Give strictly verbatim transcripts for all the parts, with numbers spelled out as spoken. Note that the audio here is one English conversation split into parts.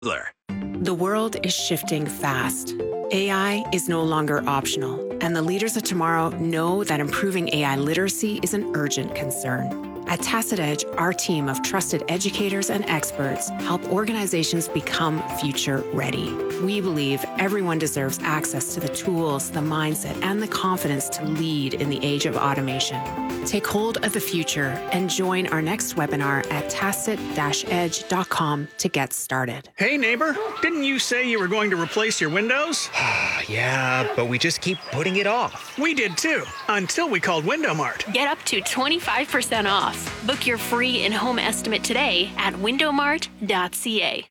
The world is shifting fast. A I is no longer optional, and the leaders of tomorrow know that improving A I literacy is an urgent concern. At Tacit Edge, our team of trusted educators and experts help organizations become future ready. We believe everyone deserves access to the tools, the mindset, and the confidence to lead in the age of automation. Take hold of the future and join our next webinar at tacit dash edge dot com to get started. Hey neighbor, didn't you say you were going to replace your windows? Yeah, but we just keep putting it off. We did too, until we called Window Mart. Get up to twenty-five percent off. Book your free in-home estimate today at window mart dot c a.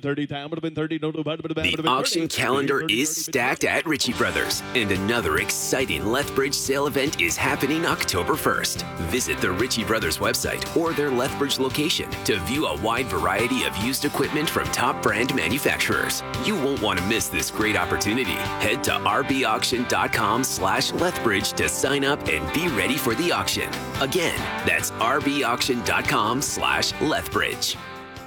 The auction calendar is stacked at Ritchie Brothers, and another exciting Lethbridge sale event is happening October first. Visit the Ritchie Brothers website or their Lethbridge location to view a wide variety of used equipment from top brand manufacturers. You won't want to miss this great opportunity. Head to r b auction dot com slash Lethbridge to sign up and be ready for the auction. Again, that's r b auction dot com slash Lethbridge.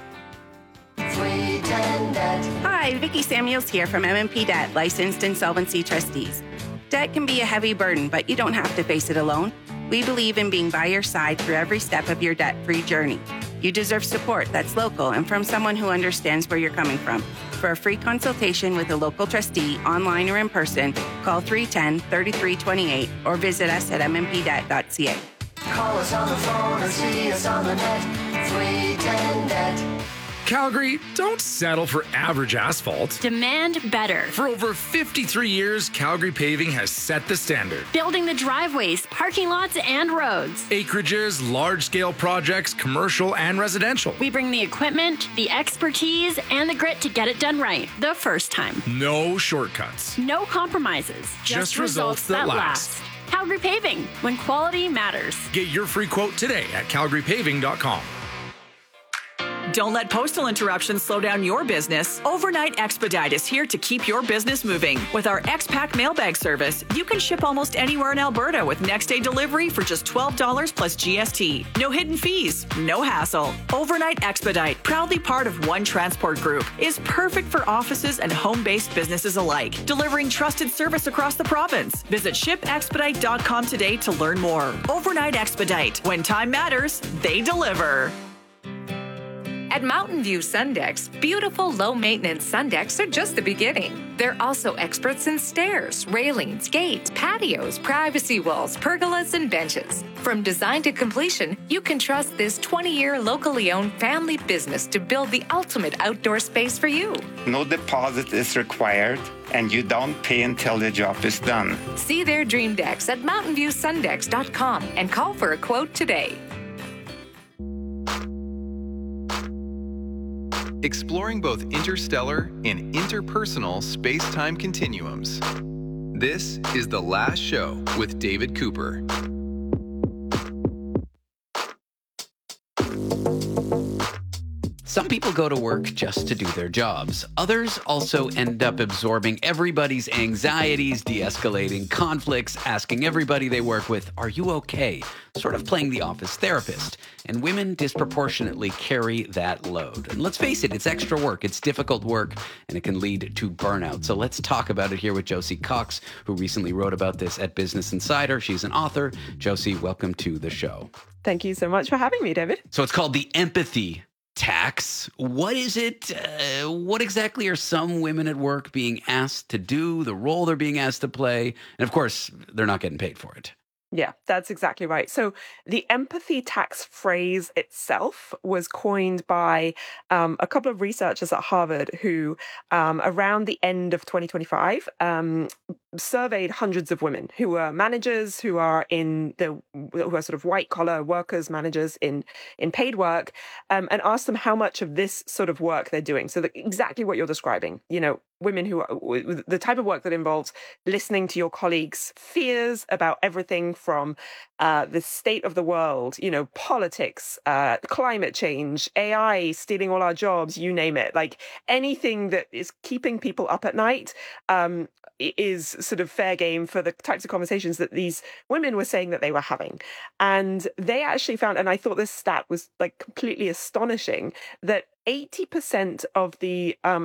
Hi, Vicki Samuels here from M and P Debt, licensed insolvency trustees. Debt can be a heavy burden, but you don't have to face it alone. We believe in being by your side through every step of your debt-free journey. You deserve support that's local and from someone who understands where you're coming from. For a free consultation with a local trustee, online or in person, call three one zero, three three two eight or visit us at m m p debt dot c a. Call us on the phone or see us on the net. three ten debt. Calgary, don't settle for average asphalt. Demand better. For over fifty-three years, Calgary Paving has set the standard. Building the driveways, parking lots, and roads. Acreages, large-scale projects, commercial and residential. We bring the equipment, the expertise, and the grit to get it done right the first time. No shortcuts. No compromises. Just, Just results, results that, that last. last. Calgary Paving, when quality matters. Get your free quote today at calgary paving dot com. Don't let postal interruptions slow down your business. Overnight Expedite is here to keep your business moving. With our X-Pack mailbag service, you can ship almost anywhere in Alberta with next-day delivery for just twelve dollars plus G S T. No hidden fees, no hassle. Overnight Expedite, proudly part of One Transport Group, is perfect for offices and home-based businesses alike, delivering trusted service across the province. Visit ship expedite dot com today to learn more. Overnight Expedite. When time matters, they deliver. At Mountain View Sundex, beautiful low-maintenance Sundecks are just the beginning. They're also experts in stairs, railings, gates, patios, privacy walls, pergolas, and benches. From design to completion, you can trust this twenty-year locally owned family business to build the ultimate outdoor space for you. No deposit is required, and you don't pay until the job is done. See their dream decks at mountain view sundex dot com and call for a quote today. Exploring both interstellar and interpersonal space-time continuums. This is The Last Show with David Cooper. Some people go to work just to do their jobs. Others also end up absorbing everybody's anxieties, de-escalating conflicts, asking everybody they work with, "Are you okay?" Sort of playing the office therapist. And women disproportionately carry that load. And let's face it, it's extra work, it's difficult work, and it can lead to burnout. So let's talk about it here with Josie Cox, who recently wrote about this at Business Insider. She's an author. Josie, welcome to the show. Thank you so much for having me, David. So it's called the empathy tax. What is it? Uh, what exactly are some women at work being asked to do, the role they're being asked to play? And of course, they're not getting paid for it. Yeah, that's exactly right. So the empathy tax phrase itself was coined by um, a couple of researchers at Harvard who, um, around the end of twenty twenty-five, um, surveyed hundreds of women who were managers, who are in the who are sort of white collar workers, managers in in paid work, um, and asked them how much of this sort of work they're doing. So the, exactly what you're describing, you know. Women who are the type of work that involves listening to your colleagues' fears about everything from uh, the state of the world, you know, politics, uh, climate change, A I stealing all our jobs, you name it. Like anything that is keeping people up at night um, is sort of fair game for the types of conversations that these women were saying that they were having. And they actually found, and I thought this stat was like completely astonishing, that eighty percent of the um,